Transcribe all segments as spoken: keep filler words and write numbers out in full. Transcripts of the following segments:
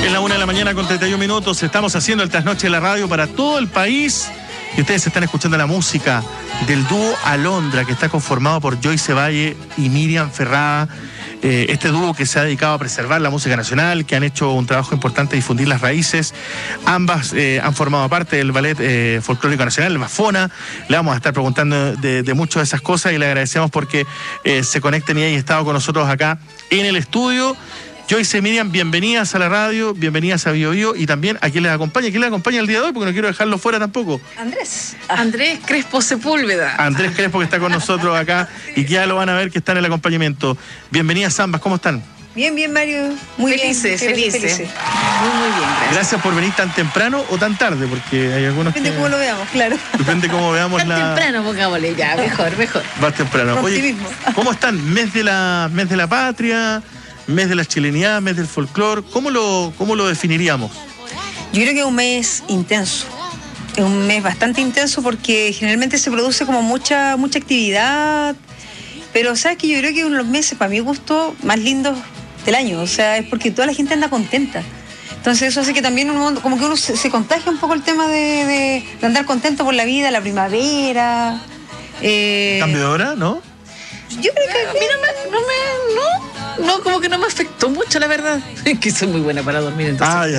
En la una de la mañana con treinta y un minutos estamos haciendo el trasnoche de la radio para todo el país y ustedes están escuchando la música del dúo Alondra, que está conformado por Joyce Valle y Miriam Ferrada. Eh, este dúo que se ha dedicado a preservar la música nacional, que han hecho un trabajo importante de difundir las raíces. Ambas eh, han formado parte del Ballet eh, Folclórico Nacional, el Bafona. Le vamos a estar preguntando de, de muchas de esas cosas y le agradecemos porque eh, se conecten y hayan estado con nosotros acá en el estudio. Joyce y Miriam, bienvenidas a la radio, bienvenidas a Bio Bio, y también a quien les acompaña. ¿Quién les acompaña el día de hoy? Porque no quiero dejarlo fuera tampoco. Andrés. Andrés Crespo Sepúlveda. Andrés Crespo, que está con nosotros acá y que ya lo van a ver que está en el acompañamiento. Bienvenidas ambas, ¿cómo están? Bien, bien, Mario. Muy felices, bien. Felices, felices. Muy, muy bien, gracias. Gracias por venir tan temprano o tan tarde, porque hay algunos Depende que... cómo lo veamos, claro. Depende cómo veamos tan la... Tan temprano, pongámosle ya, mejor, mejor. Más temprano. Oye, ¿cómo están? Mes de la, mes de la patria... mes de la chilenidad, mes del folclore, ¿cómo lo, cómo lo definiríamos? Yo creo que es un mes intenso, es un mes bastante intenso porque generalmente se produce como mucha, mucha actividad, pero sabes que yo creo que es uno de los meses, para mi gusto, más lindos del año, o sea, es porque toda la gente anda contenta. Entonces eso hace que también uno, como que uno se, se contagia un poco el tema de, de, de andar contento por la vida, la primavera. Eh... ¿Cambio de hora, no? Yo creo que a mí no me, no me, no. No, como que no me afectó mucho, la verdad. Es que soy muy buena para dormir, entonces. Ah,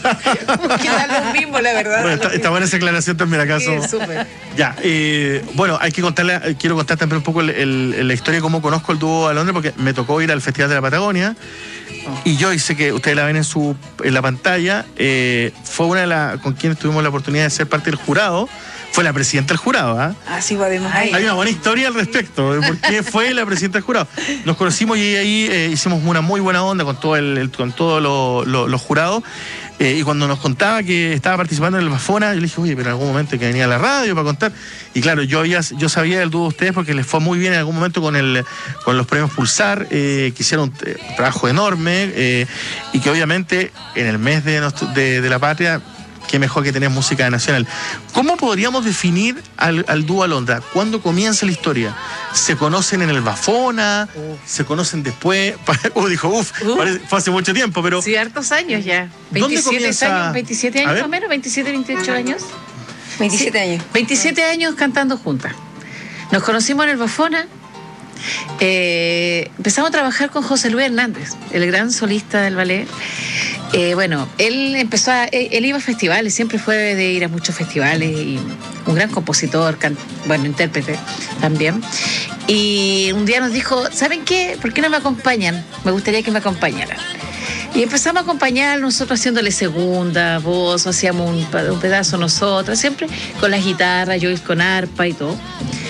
ya. Queda lo mismo, la verdad. Bueno, está, está buena esa aclaración también, ¿acaso? Sí, súper. Ya, eh, bueno, hay que contarle, quiero contar también un poco el, el, la historia de cómo conozco el dúo Alondra, porque me tocó ir al Festival de la Patagonia. Oh. Y yo hice que ustedes la ven en su en la pantalla. Eh, fue una de las con quienes tuvimos la oportunidad de ser parte del jurado. Fue la presidenta del jurado, ¿ah? ¿eh? Ah, sí, además. Hay una buena historia al respecto de por qué fue la presidenta del jurado. Nos conocimos y ahí eh, hicimos una muy buena onda con todo el, el con todos lo, lo, los jurados. Eh, y cuando nos contaba que estaba participando en el Bafona, yo le dije, oye, pero en algún momento que venía a la radio para contar. Y claro, yo había, yo sabía del dúo de ustedes porque les fue muy bien en algún momento con el con los premios Pulsar, eh, que hicieron un, un trabajo enorme, eh, y que obviamente en el mes de, de, de la patria, qué mejor que tener música nacional. ¿Cómo podríamos definir al, al dúo Alondra? ¿Cuándo comienza la historia? ¿Se conocen en el Bafona? Uf. ¿Se conocen después? Uh, dijo, uff, uf, fue hace mucho tiempo, pero... Sí, hartos años ya. veintisiete años, veintisiete años más o menos, veintisiete, veintiocho años. veintisiete años. veintisiete años cantando juntas. Nos conocimos en el Bafona. Eh, empezamos a trabajar con José Luis Hernández, el gran solista del ballet. Eh, bueno, él empezó a, él, él iba a festivales, siempre fue de ir a muchos festivales, y un gran compositor, can, bueno, intérprete también. Y un día nos dijo, ¿saben qué? ¿Por qué no me acompañan? Me gustaría que me acompañaran. Y empezamos a acompañar nosotros haciéndole segunda voz, hacíamos un, un pedazo nosotras, siempre con las guitarras, Joyce con arpa y todo.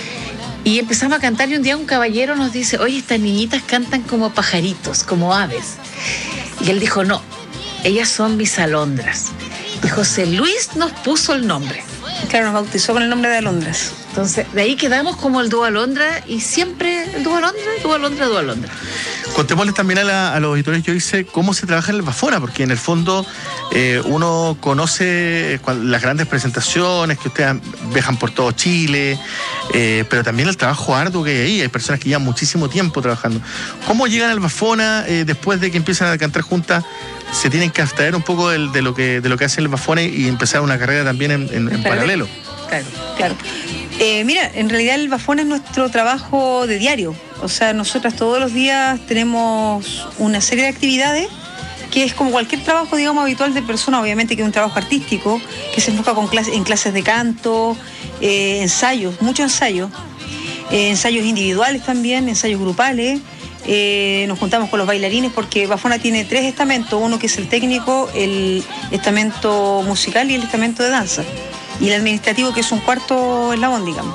Y empezamos a cantar y un día un caballero nos dice, oye, estas niñitas cantan como pajaritos, como aves. Y él dijo, no, ellas son mis alondras. Y José Luis nos puso el nombre. Claro, nos bautizó con el nombre de Alondras. Entonces, de ahí quedamos como el dúo Alondra y siempre el dúo Alondra, dúo Alondra, dúo Alondra. Contémosles también a, la, a los auditores, yo hice cómo se trabaja en el Bafona, porque en el fondo eh, uno conoce las grandes presentaciones que ustedes viajan por todo Chile, eh, pero también el trabajo arduo que hay ahí. Hay personas que llevan muchísimo tiempo trabajando. ¿Cómo llegan al Bafona eh, después de que empiezan a cantar juntas? ¿Se tienen que abstraer un poco de, de, lo, que, de lo que hace el Bafona y empezar una carrera también en, en, en paralelo? Claro, claro. Eh, mira, en realidad el Bafona es nuestro trabajo de diario. O sea, nosotras todos los días tenemos una serie de actividades que es como cualquier trabajo, digamos, habitual de persona, obviamente que es un trabajo artístico, que se enfoca con clase, en clases de canto, eh, ensayos, muchos ensayos, eh, ensayos individuales también, ensayos grupales. Eh, nos juntamos con los bailarines porque Bafona tiene tres estamentos, uno que es el técnico, el estamento musical y el estamento de danza. Y el administrativo, que es un cuarto eslabón, digamos.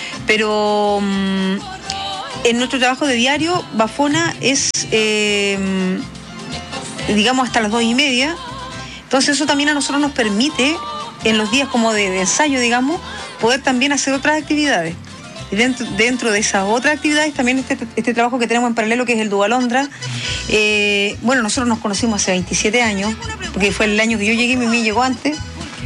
Pero mmm, en nuestro trabajo de diario, Bafona es, eh, digamos, hasta las dos y media. Entonces eso también a nosotros nos permite, en los días como de, de ensayo, digamos, poder también hacer otras actividades. Y dentro, dentro de esas otras actividades también este, este trabajo que tenemos en paralelo, que es el dúo Alondra. Eh, bueno, nosotros nos conocimos hace veintisiete años, porque fue el año que yo llegué y Mimi llegó antes.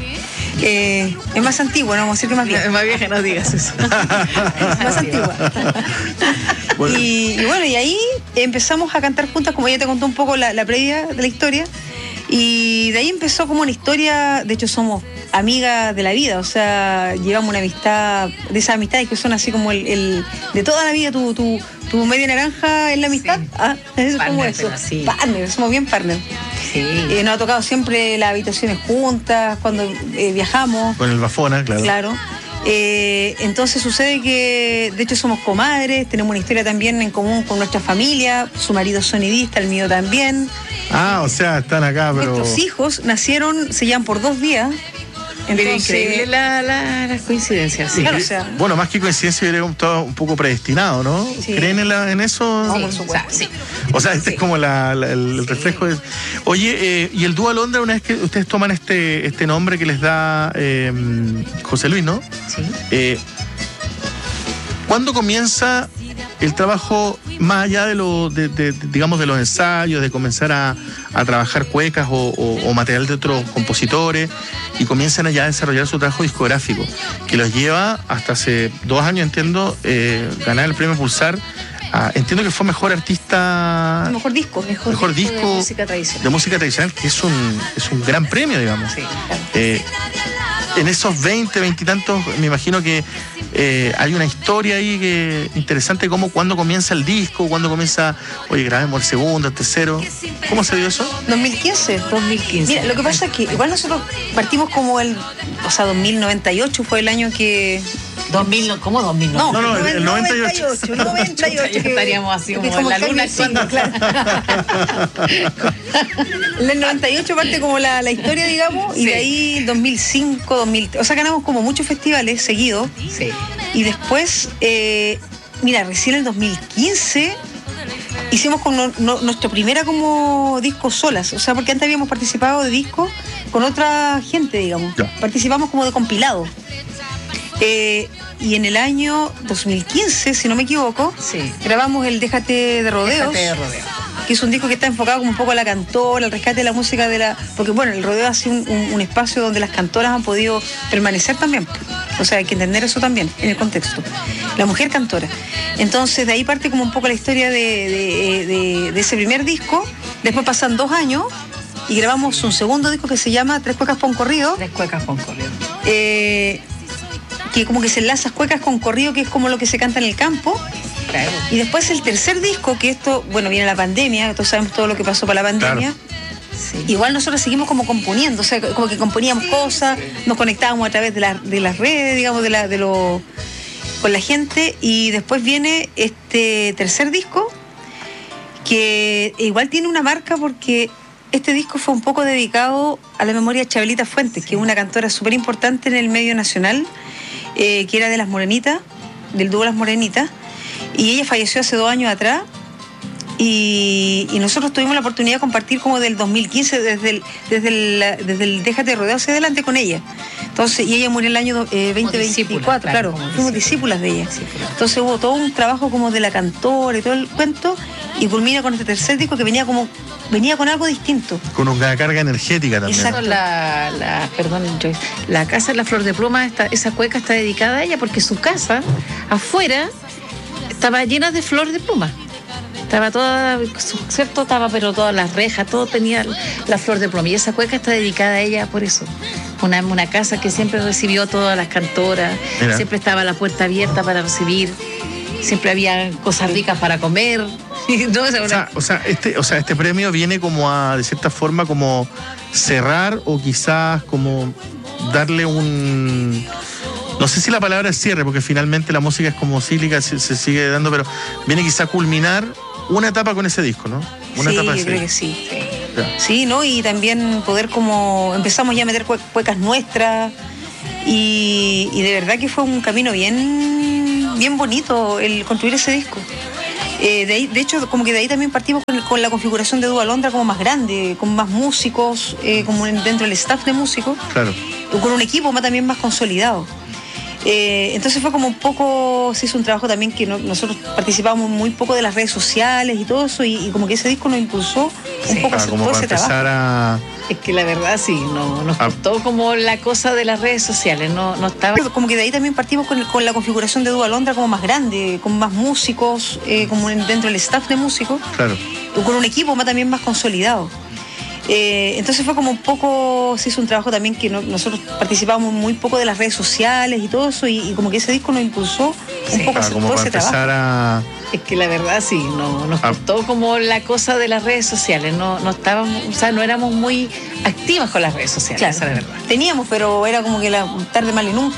Eh, es más antigua, no vamos a decir que más vieja. Es más vieja, no digas eso. Es más antigua. Bueno. Y, y bueno, y ahí empezamos a cantar juntas, como ella te contó un poco la, la previa de la historia. Y de ahí empezó como una historia, de hecho somos amigas de la vida, o sea, llevamos una amistad, de esas amistades que son así como el, el de toda la vida, tu, tu, tu media naranja en la amistad, sí. ah, es partner, como eso, sí. partner, somos bien partner. Sí. Eh, nos ha tocado siempre las habitaciones juntas, cuando eh, viajamos. Con el Bafona, claro. Claro. Eh, entonces sucede que de hecho somos comadres, tenemos una historia también en común con nuestra familia, su marido es sonidista, el mío también. Ah, o sea, están acá, pero... Nuestros hijos nacieron, se llevan por dos días. Entonces, increíble la, la, las coincidencias. Sí. Claro, o sea, bueno, más que coincidencia, yo creo que todo un poco predestinado, ¿no? Sí. ¿Creen en, la, en eso? No, sí, por supuesto. O sea, sí. O sea, este sí. es como la, la, el, el reflejo de... Oye, eh, y el dúo Alondra, una vez que ustedes toman este, este nombre que les da eh, José Luis, ¿no? Sí. Eh, ¿Cuándo comienza el trabajo más allá de lo, de, de, de, digamos, de los ensayos, de comenzar a, a trabajar cuecas o, o, o material de otros compositores y comienzan allá a desarrollar su trabajo discográfico, que los lleva hasta hace dos años, entiendo, eh, ganar el premio Pulsar? Ah, entiendo que fue mejor artista... Mejor disco. Mejor, mejor disco, disco de música tradicional. De música tradicional, que es un, es un gran premio, digamos. Sí, claro. Eh, en esos veinte, veinte y tantos, me imagino que eh, hay una historia ahí que interesante, como cuándo comienza el disco, cuándo comienza, oye, grabemos el segundo, el tercero. ¿Cómo se dio eso? dos mil quince. dos mil quince. Mira, lo que pasa es que igual nosotros partimos como el, o sea, dos mil noventa y ocho fue el año que... dos mil, ¿cómo dos mil? No, no, no, el noventa y ocho. noventa y ocho. Ya estaríamos así como en la luna cuando, claro. En el noventa y ocho parte como la, la historia, digamos, sí. Y de ahí dos mil cinco, dos mil, o sea, ganamos como muchos festivales seguidos. Sí. Y después, eh, mira, recién en el dos mil quince hicimos con no, no, nuestra primera como disco solas, o sea, porque antes habíamos participado de discos con otra gente, digamos. Ya. Participamos como de compilado. Eh, y en el año dos mil quince, si no me equivoco, sí. grabamos el Déjate de Rodeos, Déjate de Rodeos, que es un disco que está enfocado como un poco a la cantora, al rescate de la música de la... Porque bueno, el rodeo ha sido un, un, un espacio donde las cantoras han podido permanecer también. O sea, hay que entender eso también en el contexto. La mujer cantora. Entonces, de ahí parte como un poco la historia de, de, de, de ese primer disco. Después pasan dos años y grabamos un segundo disco que se llama Tres Cuecas pa' un Corrido. Tres Cuecas pa' un Corrido. Eh... que como que se enlaza cuecas con corrido, que es como lo que se canta en el campo. Claro. Y después el tercer disco, que esto, bueno, viene la pandemia, todos sabemos todo lo que pasó para la pandemia. Claro. Sí. Igual nosotros seguimos como componiendo, o sea, como que componíamos cosas, nos conectábamos a través de, la, de las redes, digamos, de la, de lo, con la gente. Y después viene este tercer disco, que igual tiene una marca porque este disco fue un poco dedicado a la memoria de Chabelita Fuentes, sí. que es una cantora súper importante en el medio nacional. Eh, que era de Las Morenitas, del dúo Las Morenitas, y ella falleció hace dos años atrás, y, y nosotros tuvimos la oportunidad de compartir como del dos mil quince, desde el, desde el, desde el Déjate Rodear hacia adelante con ella. Entonces, y ella murió en el año eh, veinte veinticuatro, claro, claro fuimos discípulas de ella. Discípulas. Entonces hubo todo un trabajo como de la cantora y todo el cuento, y culmina con este tercer disco que venía como venía con algo distinto. Con una carga energética también. Exacto. La, la, perdón, Joyce, la casa de la Flor de Pluma, esta, esa cueca está dedicada a ella porque su casa, afuera, estaba llena de flor de pluma. Estaba toda, ¿cierto? Estaba, pero todas las rejas, todo tenía la flor de pluma. Y esa cueca está dedicada a ella por eso. Una, una casa que siempre recibió a todas las cantoras, Mira. siempre estaba la puerta abierta para recibir, siempre había cosas ricas para comer. No, o, sea, o, sea, este, o sea, este premio viene como a, de cierta forma, como cerrar o quizás como darle un... No sé si la palabra es cierre, porque finalmente la música es como cíclica, se, se sigue dando, pero viene quizá a culminar una etapa con ese disco, ¿no? Una sí, etapa yo creo que sí. Ya. Sí, ¿no? Y también poder como... Empezamos ya a meter cuecas nuestras y, y de verdad que fue un camino bien, bien bonito el construir ese disco. Eh, de, ahí, de hecho, como que de ahí también partimos con, con la configuración de Dúo Alondra como más grande, con más músicos, eh, como dentro del staff de músicos, claro. Con un equipo más, también más consolidado. Eh, entonces fue como un poco, se hizo un trabajo también que no, nosotros participábamos muy poco de las redes sociales y todo eso, y, y como que ese disco nos impulsó sí, un poco a todo ese trabajo. A... Es que la verdad sí, no, nos costó a... como la cosa de las redes sociales, no, no estaba... Como que de ahí también partimos con, con la configuración de Dúo Alondra como más grande, con más músicos, eh, como dentro del staff de músicos, claro. Con un equipo más, también más consolidado. Eh, entonces fue como un poco, se hizo un trabajo también que no, nosotros participábamos muy poco de las redes sociales y todo eso, y, y como que ese disco nos impulsó Sí. un poco a Ah, hacer como todo para ese trabajo. empezar a... Es que la verdad sí, no, nos Ah. costó como la cosa de las redes sociales, no, no estábamos, o sea, no éramos muy activas con las redes sociales, Claro, esa es la verdad. teníamos, pero era como que la tarde mal y nunca.